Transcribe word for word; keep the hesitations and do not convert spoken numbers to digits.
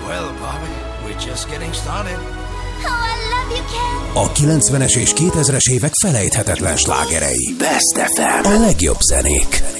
Well, Bobby, we're just getting started. Oh, I love you, Ken. A kilencvenes és kétezres évek felejthetetlen slágerei. Best ef em. A legjobb zenék.